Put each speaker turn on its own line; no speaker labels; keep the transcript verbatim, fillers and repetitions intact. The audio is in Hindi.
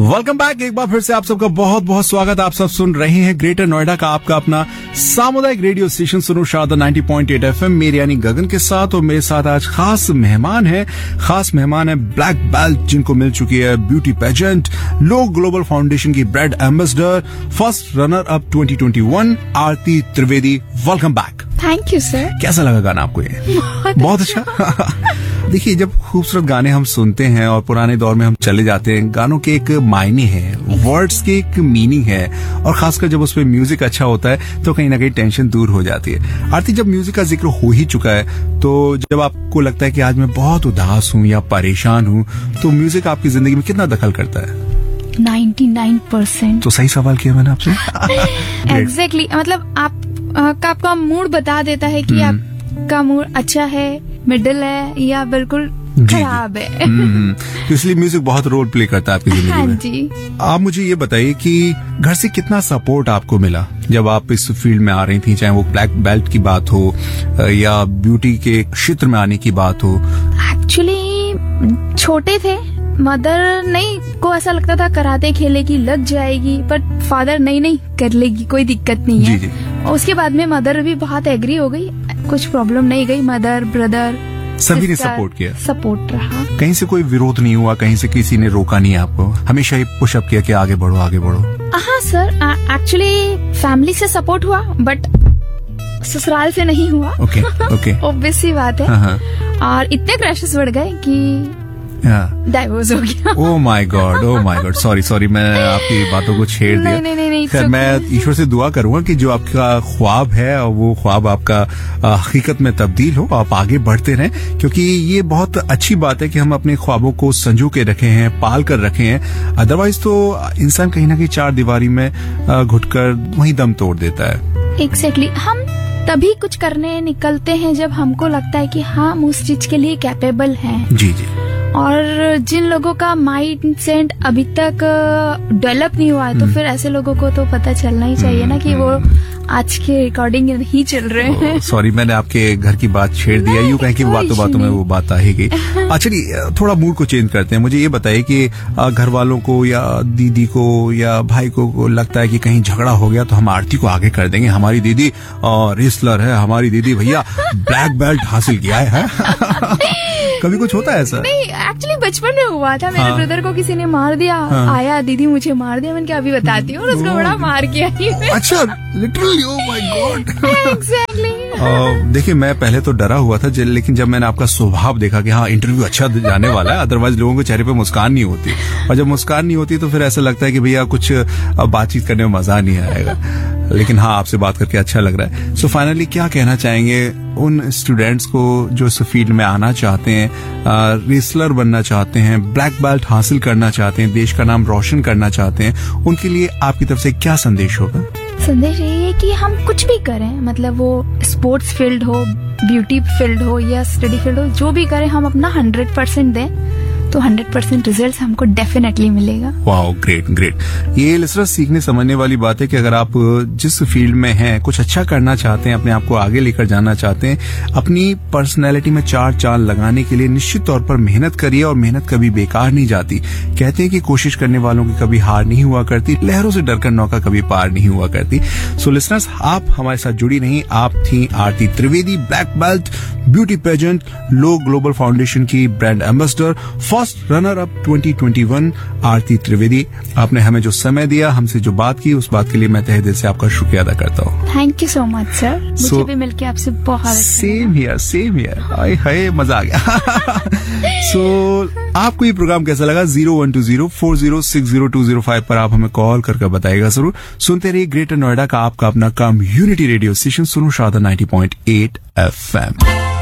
Welcome back. एक बार फिर से आप सबका बहुत बहुत स्वागत। आप सब सुन रहे हैं ग्रेटर नोएडा का आपका अपना सामुदायिक रेडियो स्टेशन सुनो Sharda ninety point eight FM, मेरे यानी गगन के साथ। और मेरे साथ आज खास मेहमान है खास मेहमान है ब्लैक बेल्ट जिनको मिल चुकी है ब्यूटी पेजेंट, लो ग्लोबल फाउंडेशन की brand ambassador, first runner up twenty twenty one, Aarti Trivedi. Welcome back.
Thank you sir.
कैसा लगा गाना आपको ये?
बहुत,
बहुत अच्छा। देखिए, जब खूबसूरत गाने हम सुनते हैं और पुराने दौर में हम चले जाते हैं, गानों के एक मायने हैं, वर्ड्स के एक मीनिंग है, और खासकर जब उसमें म्यूजिक अच्छा होता है तो कहीं ना कहीं टेंशन दूर हो जाती है। आरती, जब म्यूजिक का जिक्र हो ही चुका है, तो जब आपको लगता है कि आज मैं बहुत उदास हूँ या परेशान हूँ, तो म्यूजिक आपकी जिंदगी में कितना दखल करता है?
Ninety nine percent.
तो सही सवाल किया मैंने आपसे।
एग्जैक्टली, मतलब आप का आपका मूड बता देता है कि आपका मूड अच्छा है, मिडिल है, या बिल्कुल खराब है।
तो इसलिए म्यूजिक बहुत रोल प्ले करता है आपकी जिंदगी
हाँ
में।
जी।
आप मुझे ये बताइए कि घर से कितना सपोर्ट आपको मिला जब आप इस फील्ड में आ रही थी, चाहे वो ब्लैक बेल्ट की बात हो या ब्यूटी के क्षेत्र में आने की बात हो?
एक्चुअली छोटे थे, मदर नहीं को ऐसा लगता था कराटे खेलेगी लग जाएगी, बट फादर नहीं नहीं कर लेगी, कोई दिक्कत नहीं है।
जी जी।
उसके बाद में मदर भी बहुत एग्री हो गई, कुछ प्रॉब्लम नहीं गई। मदर, ब्रदर,
सभी ने सपोर्ट किया,
सपोर्ट रहा।
कहीं से कोई विरोध नहीं हुआ, कहीं से किसी ने रोका नहीं आपको? हमेशा ही पुशअप किया कि आगे बढ़ो आगे बढ़ो?
हाँ सर, एक्चुअली फैमिली से सपोर्ट हुआ, बट ससुराल से नहीं हुआ।
Okay okay.
ऑब्वियस सी बात है।
हाँ हाँ।
और इतने क्रैशेस बढ़ गए कि डाइवोर्स हो गया।
Oh my God, oh my God, sorry sorry, मैं आपकी बातों को छेड़ दिया।
नहीं नहीं नहीं,
खैर, मैं ईश्वर से दुआ करूंगा कि जो आपका ख्वाब है और वो ख्वाब आपका हकीकत में तब्दील हो, आप आगे बढ़ते रहें, क्योंकि ये बहुत अच्छी बात है कि हम अपने ख्वाबों को संजो के रखे हैं, पाल कर रखे हैं। अदरवाइज तो इंसान कहीं ना कहीं चार दीवारी में घुटकर वहीं दम तोड़ देता है।
एग्जैक्टली, हम तभी कुछ करने निकलते हैं जब हमको लगता है कि हाँ, हम उस चीज के लिए कैपेबल हैं।
जी जी।
और जिन लोगों का माइंड सेट अभी तक डेवलप नहीं हुआ है, तो फिर ऐसे लोगों को तो पता चलना ही चाहिए ना कि वो आज के रिकॉर्डिंग ही चल रहे हैं।
सॉरी, मैंने आपके घर की बात छेड़ दिया, यूं कहें कि बातों बातों में वो बात आ ही गई। अच्छा, थोड़ा मूड को चेंज करते हैं। मुझे ये बताइए कि घर वालों को या दीदी को या भाई को, को लगता है कि कहीं झगड़ा हो गया तो हम आरती को आगे कर देंगे, हमारी दीदी रेसलर है, हमारी दीदी भैया ब्लैक बेल्ट हासिल किया है। कभी कुछ होता है ऐसा?
नहीं, एक्चुअली बचपन में हुआ था। मेरे
हाँ।
ब्रदर को किसी ने मार दिया। हाँ। आया, दीदी मुझे मार दिया, मैंने क्या अभी बताती हूँ, और उसको बड़ा मार किया।
अच्छा, literally, oh my God.
Exactly.
देखिए, मैं पहले तो डरा हुआ था, लेकिन जब मैंने आपका स्वभाव देखा कि हाँ, इंटरव्यू अच्छा जाने वाला है, अदरवाइज लोगों के चेहरे पे मुस्कान नहीं होती, और जब मुस्कान नहीं होती तो फिर ऐसा लगता है कि भैया कुछ बातचीत करने में मजा नहीं आएगा। लेकिन हाँ, आपसे बात करके अच्छा लग रहा है। सो फाइनली क्या कहना चाहेंगे उन स्टूडेंट्स को जो इस फील्ड में आना चाहते हैं, रेसलर बनना चाहते हैं, ब्लैक बेल्ट हासिल करना चाहते हैं, देश का नाम रोशन करना चाहते हैं, उनके लिए आपकी तरफ से क्या संदेश होगा?
संदेश यही है कि हम कुछ भी करें, मतलब वो स्पोर्ट्स फील्ड हो, ब्यूटी फील्ड हो या स्टडी फील्ड हो, जो भी करें हम अपना हंड्रेड परसेंट दें, तो हंड्रेड परसेंट रिजल्ट हमको डेफिनेटली मिलेगा।
Wow, great great. ये लिसनर्स सीखने समझने वाली बात है कि अगर आप जिस फील्ड में हैं, कुछ अच्छा करना चाहते हैं, अपने आप को आगे लेकर जाना चाहते हैं, अपनी पर्सनैलिटी में चार चांद लगाने के लिए निश्चित तौर पर मेहनत करिए, और मेहनत कभी बेकार नहीं जाती। कहते हैं कि कोशिश करने वालों की कभी हार नहीं हुआ करती, लहरों से डरकर नौका कभी पार नहीं हुआ करती। सो लिसनर्स, आप हमारे साथ जुड़ी नहीं, आप थी आरती Trivedi, black belt, beauty pageant, लो ग्लोबल फाउंडेशन की brand ambassador, first runner up twenty twenty one, आरती त्रिवेदी। आपने हमें जो समय दिया, हमसे जो बात की, उस बात के लिए मैं तहे दिल से आपका शुक्रिया अदा करता हूँ।
Thank you so much sir, मुझे
so,
भी मिलके आपसे बहुत
same here same here hi हाय, मजा आ गया। सो so, आपको ये प्रोग्राम कैसा लगा? Zero one two zero four zero six zero to zero five पर आप हमें कॉल करके बताइएगा जरूर। सुनते रहिए ग्रेटर नोएडा का आपका अपना कम्युनिटी रेडियो स्टेशन सुनो Sharda ninety point eight F M.